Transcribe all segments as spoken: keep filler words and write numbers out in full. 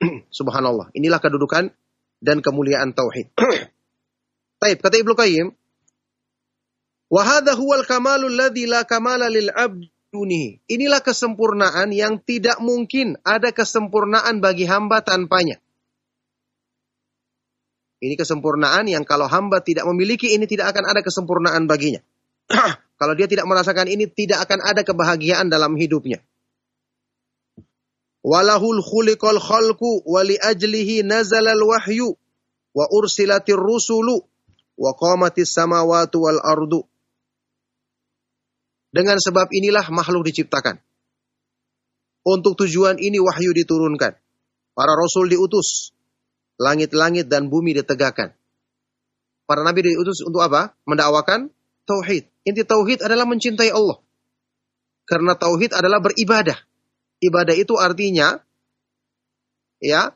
Subhanallah. Inilah kedudukan dan kemuliaan tauhid. Taib, kata Ibnu Qayyim, wa hadha huwal kamalul ladzi la kamala lil 'abd dunihi. Inilah kesempurnaan yang tidak mungkin ada kesempurnaan bagi hamba tanpanya. Ini kesempurnaan yang kalau hamba tidak memiliki ini tidak akan ada kesempurnaan baginya. Kalau dia tidak merasakan ini tidak akan ada kebahagiaan dalam hidupnya. Walahul khuliqal khalqu wa li ajlihi nazalal wahyu wa ursilatir rusulu wa qamatis samawati wal ardu. Dengan sebab inilah makhluk diciptakan. Untuk tujuan ini wahyu diturunkan. Para rasul diutus. Langit-langit dan bumi ditegakkan. Para nabi diutus untuk apa? Mendakwakan tauhid. Inti tauhid adalah mencintai Allah. Karena tauhid adalah beribadah. Ibadah itu artinya ya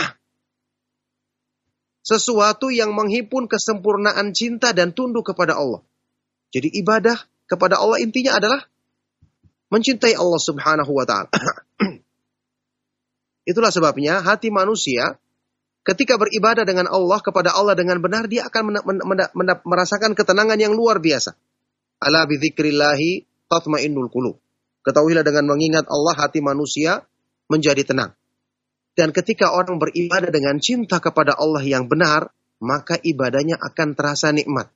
sesuatu yang menghimpun kesempurnaan cinta dan tunduk kepada Allah. Jadi ibadah kepada Allah intinya adalah mencintai Allah Subhanahu wa taala. Itulah sebabnya hati manusia ketika beribadah dengan Allah kepada Allah dengan benar dia akan mena- mena- mena- merasakan ketenangan yang luar biasa. Ala bi dzikrillahi tatmainnul qulub. Ketahuilah dengan mengingat Allah hati manusia menjadi tenang. Dan ketika orang beribadah dengan cinta kepada Allah yang benar, maka ibadahnya akan terasa nikmat.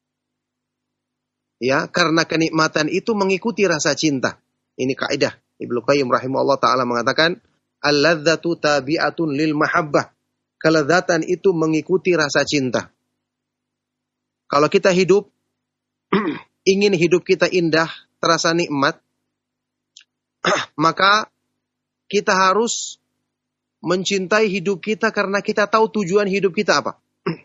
Ya, karena kenikmatan itu mengikuti rasa cinta. Ini kaidah. Ibnu Qayyim rahimahullah taala mengatakan, al-ladzatu tabi'atun lil mahabbah. Kelezatan itu mengikuti rasa cinta. Kalau kita hidup ingin hidup kita indah, terasa nikmat, maka kita harus mencintai hidup kita karena kita tahu tujuan hidup kita apa.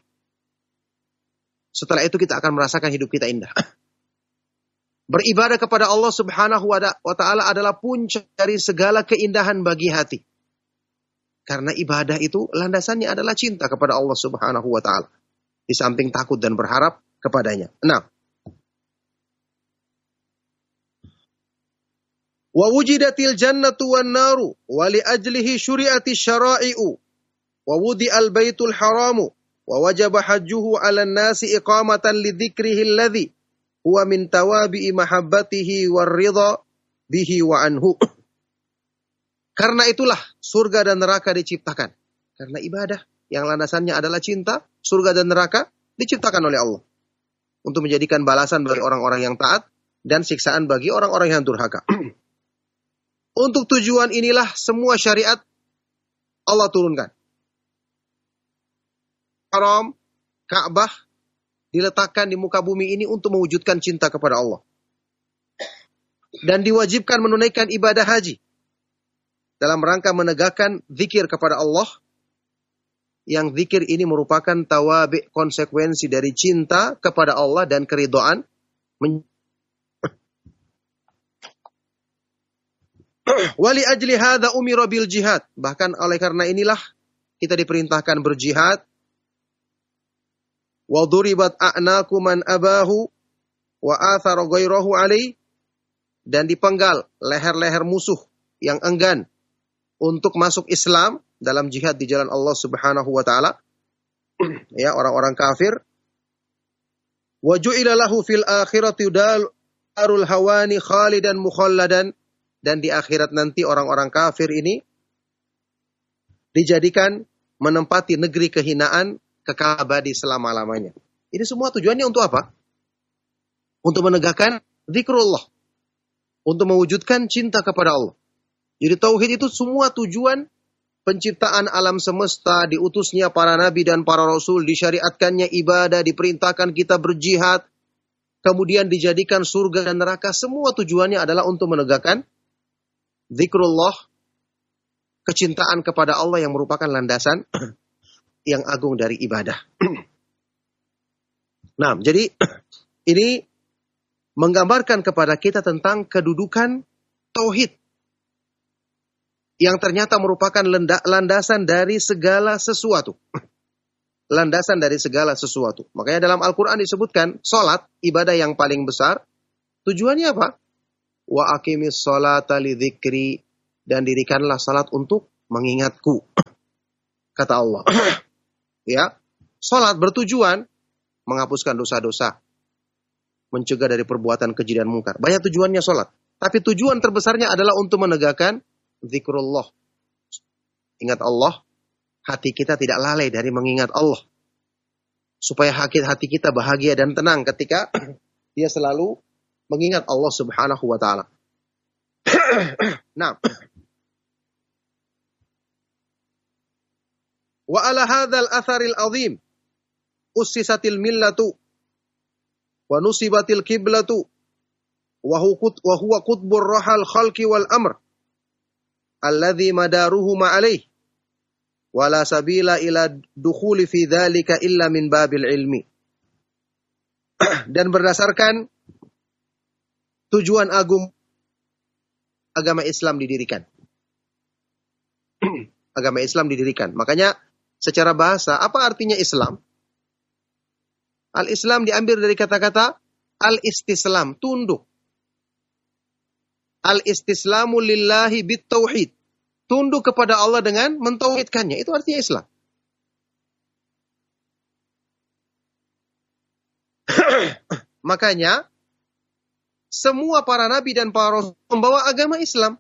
Setelah itu kita akan merasakan hidup kita indah. Beribadah kepada Allah Subhanahu wa taala adalah puncak dari segala keindahan bagi hati. Karena ibadah itu landasannya adalah cinta kepada Allah Subhanahu wa taala. Di samping takut dan berharap kepadanya. Nah, wa wujidatil jannatu wan naru wa li ajlihi syuri'ati syara'i'u wa wudi'al baitul haramu wa wajaba hajjuhu 'alan nasi iqamatan li dzikrihi alladhi huwa min tawabi'i mahabbatihi war ridha bihi wa anhu. Karena itulah surga dan neraka diciptakan. Karena ibadah yang landasannya adalah cinta, surga dan neraka diciptakan oleh Allah. Untuk menjadikan balasan bagi orang-orang yang taat dan siksaan bagi orang-orang yang durhaka. Untuk tujuan inilah semua syariat Allah turunkan. Haram, Ka'bah diletakkan di muka bumi ini untuk mewujudkan cinta kepada Allah. Dan diwajibkan menunaikan ibadah haji. Dalam rangka menegakkan zikir kepada Allah. Yang zikir ini merupakan tawabi' konsekuensi dari cinta kepada Allah dan keridhaan. Wali ajli hadza umira bil jihad. Bahkan oleh karena inilah kita diperintahkan berjihad. Wa duribat a'naku man abahu wa athara ghairahu alai, dan dipenggal leher-leher musuh yang enggan untuk masuk Islam dalam jihad di jalan Allah Subhanahu wa taala. Ya, orang-orang kafir. Wa ju'ila lahu fil akhirati darul hawani khalidan mukhalladan, dan di akhirat nanti orang-orang kafir ini dijadikan menempati negeri kehinaan kekal abadi selama-lamanya. Ini semua tujuannya untuk apa? Untuk menegakkan zikrullah. Untuk mewujudkan cinta kepada Allah. Jadi tauhid itu semua tujuan penciptaan alam semesta, diutusnya para nabi dan para rasul, disyariatkannya ibadah, diperintahkan kita berjihad, kemudian dijadikan surga dan neraka. Semua tujuannya adalah untuk menegakkan zikrullah, kecintaan kepada Allah yang merupakan landasan yang agung dari ibadah. Nah, jadi ini menggambarkan kepada kita tentang kedudukan tauhid yang ternyata merupakan landasan dari segala sesuatu. Landasan dari segala sesuatu. Makanya dalam Al-Quran disebutkan salat, ibadah yang paling besar, tujuannya apa? Wa aqimis sholata li dzikri, dan dirikanlah salat untuk mengingatku. kata Allah. Ya, salat bertujuan menghapuskan dosa-dosa, mencegah dari perbuatan keji dan mungkar. Banyak tujuannya salat. Tapi tujuan terbesarnya adalah untuk menegakkan zikrullah. Ingat Allah, hati kita tidak lalai dari mengingat Allah. Supaya hati kita bahagia dan tenang ketika dia selalu mengingat Allah Subhanahu wa taala. Nah, wa ala hadzal atharil azim ussisatil millatu wa nusibatil qiblatu wa huwa qutbur rahal khalqi wal amr alladhi madaruhu ma'alayh wa la sabila ila dukhuli fi dzalika illa min babil ilmi. Dan berdasarkan tujuan agung agama Islam didirikan. Agama Islam didirikan. Makanya secara bahasa, apa artinya Islam? Al-Islam diambil dari kata-kata al-istislam, tunduk. Al-istislamu lillahi bit-tauhid. Tunduk kepada Allah dengan mentauhidkannya. Itu artinya Islam. Makanya, semua para nabi dan para rasul membawa agama Islam.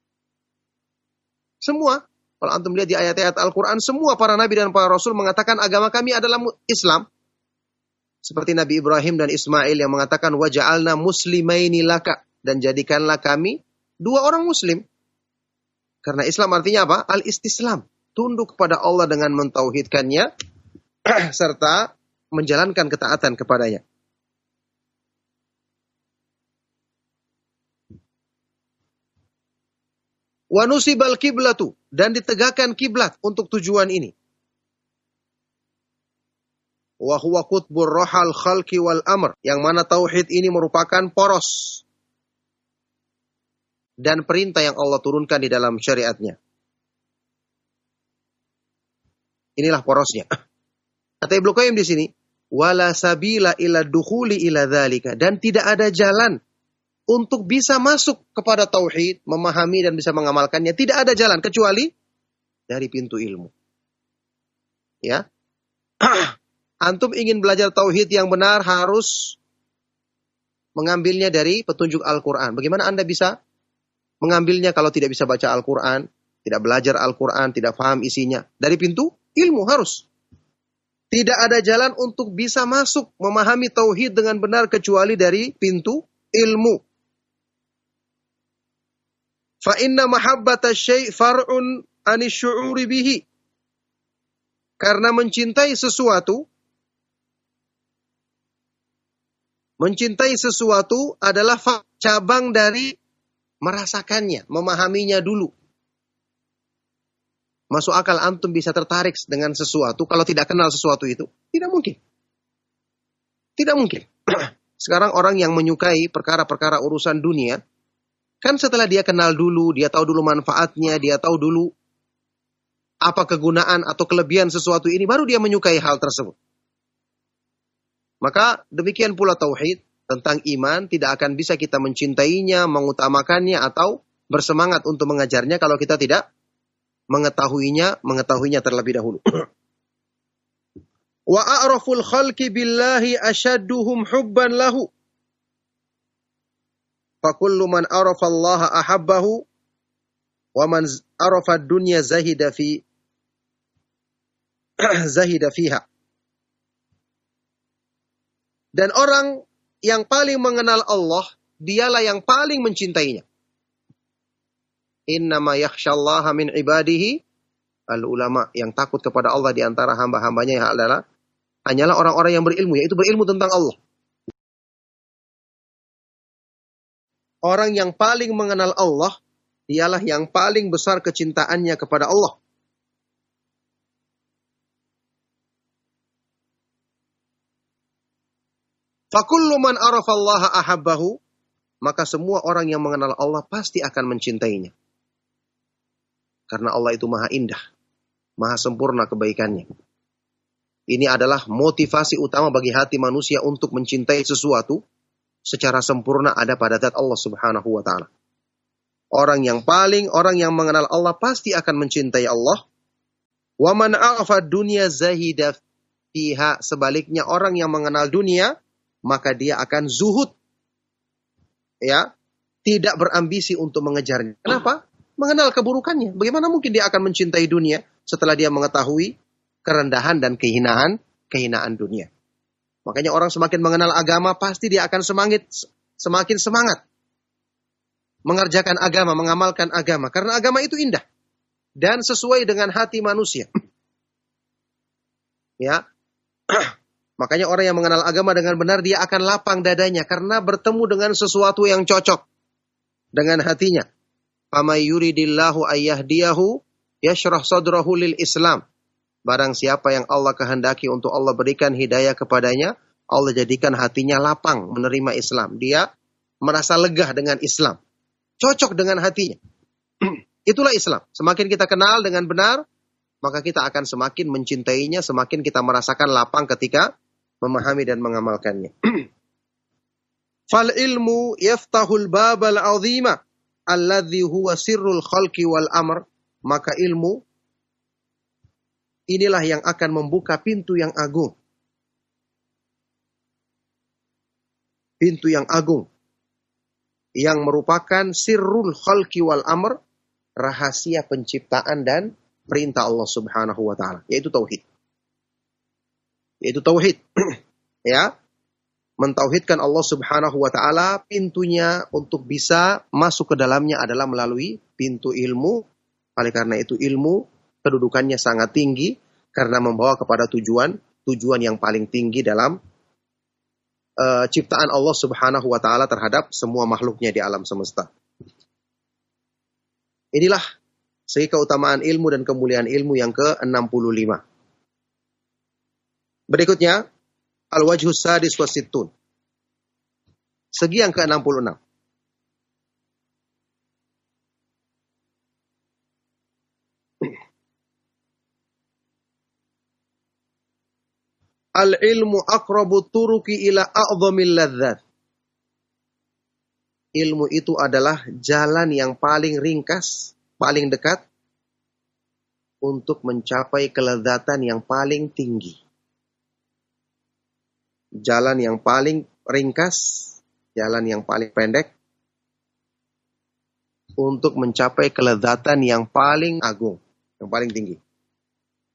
Semua. Kalau antum lihat di ayat-ayat Al-Quran, semua para nabi dan para rasul mengatakan agama kami adalah Islam. Seperti Nabi Ibrahim dan Ismail yang mengatakan, waja'alna muslimaini laka. Dan jadikanlah kami dua orang muslim. Karena Islam artinya apa? Al-istislam. Tunduk kepada Allah dengan mentauhidkannya, serta menjalankan ketaatan kepadanya. Wa nusibal kiblatu, dan ditegakkan kiblat untuk tujuan ini. Wa huwa qutbur rahal khalqi wal amr, yang mana tauhid ini merupakan poros dan perintah yang Allah turunkan di dalam syariatnya. Inilah porosnya. Kata Ibnu Qayyim di sini, wala sabila ila dukhuli ila dzalika, dan tidak ada jalan untuk bisa masuk kepada tauhid, memahami dan bisa mengamalkannya. Tidak ada jalan kecuali dari pintu ilmu. Ya. Antum ingin belajar tauhid yang benar harus mengambilnya dari petunjuk Al-Quran. Bagaimana Anda bisa mengambilnya kalau tidak bisa baca Al-Quran, tidak belajar Al-Quran, tidak paham isinya? Dari pintu ilmu harus. Tidak ada jalan untuk bisa masuk memahami tauhid dengan benar kecuali dari pintu ilmu. Fa inna mahabbata syai' far'un anis syu'uri bihi. Karena mencintai sesuatu, mencintai sesuatu adalah cabang dari merasakannya, memahaminya dulu. Masuk akal antum bisa tertarik dengan sesuatu kalau tidak kenal sesuatu itu? Tidak mungkin. Tidak mungkin. Sekarang orang yang menyukai perkara-perkara urusan dunia, kan setelah dia kenal dulu, dia tahu dulu manfaatnya, dia tahu dulu apa kegunaan atau kelebihan sesuatu ini, baru dia menyukai hal tersebut. Maka demikian pula tauhid, tentang iman, tidak akan bisa kita mencintainya, mengutamakannya, atau bersemangat untuk mengajarnya kalau kita tidak mengetahuinya, mengetahuinya terlebih dahulu. Wa a'raful khalqi billahi asyadduhum hubban lahu. Fakullu man arafa Allah ahabbahu wa man arafa dunya zahida fi zahida fiha. Dan orang yang paling mengenal Allah, dialah yang paling mencintainya. Innama yakhsyallaha min ibadihi al-ulama, yang takut kepada Allah di antara hamba-hambanya adalah hanyalah orang-orang yang berilmu, yaitu berilmu tentang Allah. Orang yang paling mengenal Allah, dialah yang paling besar kecintaannya kepada Allah. Fakullu man arafa Allah ahabbahu, maka semua orang yang mengenal Allah pasti akan mencintainya. Karena Allah itu maha indah, maha sempurna kebaikannya. Ini adalah motivasi utama bagi hati manusia untuk mencintai sesuatu secara sempurna ada pada zat Allah Subhanahu wa taala. Orang yang paling, orang yang mengenal Allah pasti akan mencintai Allah. Wa man arafa dunya zahida fiha, sebaliknya orang yang mengenal dunia maka dia akan zuhud, ya, tidak berambisi untuk mengejarnya. Kenapa? Mengenal keburukannya. Bagaimana mungkin dia akan mencintai dunia setelah dia mengetahui kerendahan dan kehinaan kehinaan dunia. Makanya orang semakin mengenal agama pasti dia akan semangat semakin semangat mengerjakan agama, mengamalkan agama, karena agama itu indah dan sesuai dengan hati manusia. Ya. Makanya orang yang mengenal agama dengan benar dia akan lapang dadanya karena bertemu dengan sesuatu yang cocok dengan hatinya. Famay yuridillahu ayyahdiyahu yashrah sadrahu lil Islam. Barang siapa yang Allah kehendaki untuk Allah berikan hidayah kepadanya, Allah jadikan hatinya lapang menerima Islam. Dia merasa lega dengan Islam. Cocok dengan hatinya. Itulah Islam. Semakin kita kenal dengan benar, maka kita akan semakin mencintainya, semakin kita merasakan lapang ketika memahami dan mengamalkannya. Fal ilmu yaftahul babal azima alladhi huwa sirrul khalqi wal amr. Maka ilmu inilah yang akan membuka pintu yang agung. Pintu yang agung. Yang merupakan sirrul khalqi wal amr. Rahasia penciptaan dan perintah Allah subhanahu wa ta'ala. Yaitu tauhid. Yaitu tauhid. Ya. Mentauhidkan Allah subhanahu wa ta'ala. Pintunya untuk bisa masuk ke dalamnya adalah melalui pintu ilmu. Oleh karena itu ilmu kedudukannya sangat tinggi. Karena membawa kepada tujuan. Tujuan yang paling tinggi dalam uh, ciptaan Allah subhanahu wa ta'ala terhadap semua makhluknya di alam semesta. Inilah segi keutamaan ilmu dan kemuliaan ilmu yang ke enam puluh lima. Berikutnya, al-wajhus sadis wasittun. Segi yang ke enam puluh enam. Al-ilmu aqrabu turuki ila a'zamil ladzat. Ilmu itu adalah jalan yang paling ringkas, paling dekat untuk mencapai kelezatan yang paling tinggi. Jalan yang paling ringkas, jalan yang paling pendek untuk mencapai kelezatan yang paling agung, yang paling tinggi.